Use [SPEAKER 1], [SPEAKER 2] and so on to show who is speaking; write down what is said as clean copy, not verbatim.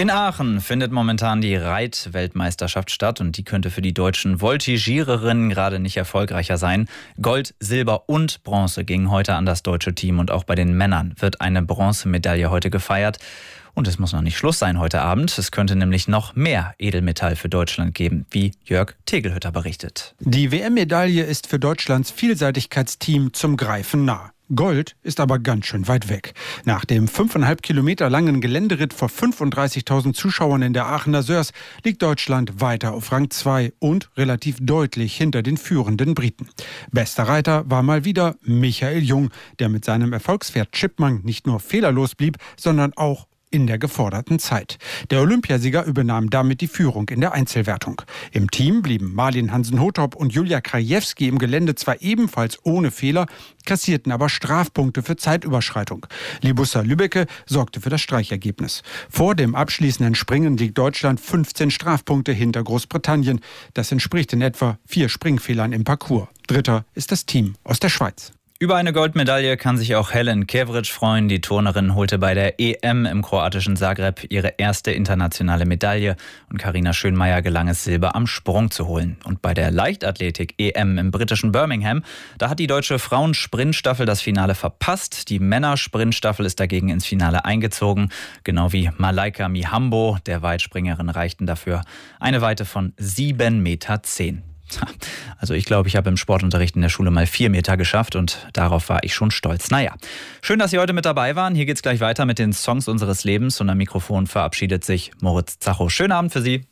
[SPEAKER 1] In Aachen findet momentan die Reit-Weltmeisterschaft statt und die könnte für die deutschen Voltigiererinnen gerade nicht erfolgreicher sein. Gold, Silber und Bronze gingen heute an das deutsche Team und auch bei den Männern wird eine Bronzemedaille heute gefeiert. Und es muss noch nicht Schluss sein heute Abend. Es könnte nämlich noch mehr Edelmetall für Deutschland geben, wie Jörg Tegelhütter berichtet.
[SPEAKER 2] Die WM-Medaille ist für Deutschlands Vielseitigkeitsteam zum Greifen nah. Gold ist aber ganz schön weit weg. Nach dem 5,5 Kilometer langen Geländeritt vor 35.000 Zuschauern in der Aachener Sörs liegt Deutschland weiter auf Rang 2 und relativ deutlich hinter den führenden Briten. Bester Reiter war mal wieder Michael Jung, der mit seinem Erfolgspferd Chipmunk nicht nur fehlerlos blieb, sondern auch in der geforderten Zeit. Der Olympiasieger übernahm damit die Führung in der Einzelwertung. Im Team blieben Marlin Hansen-Hothop und Julia Krajewski im Gelände zwar ebenfalls ohne Fehler, kassierten aber Strafpunkte für Zeitüberschreitung. Libussa Lübbecke sorgte für das Streichergebnis. Vor dem abschließenden Springen liegt Deutschland 15 Strafpunkte hinter Großbritannien. Das entspricht in etwa 4 Springfehlern im Parcours. Dritter ist das Team aus der Schweiz.
[SPEAKER 1] Über eine Goldmedaille kann sich auch Helen Kevric freuen. Die Turnerin holte bei der EM im kroatischen Zagreb ihre erste internationale Medaille und Carina Schönmeier gelang es, Silber am Sprung zu holen. Und bei der Leichtathletik-EM im britischen Birmingham, da hat die deutsche Frauensprintstaffel das Finale verpasst. Die Männersprintstaffel ist dagegen ins Finale eingezogen, genau wie Malaika Mihambo. Der Weitspringerin reichten dafür eine Weite von 7,10 Meter. Also ich glaube, ich habe im Sportunterricht in der Schule mal 4 Meter geschafft und darauf war ich schon stolz. Naja, schön, dass Sie heute mit dabei waren. Hier geht's gleich weiter mit den Songs unseres Lebens und am Mikrofon verabschiedet sich Moritz Zacho. Schönen Abend für Sie.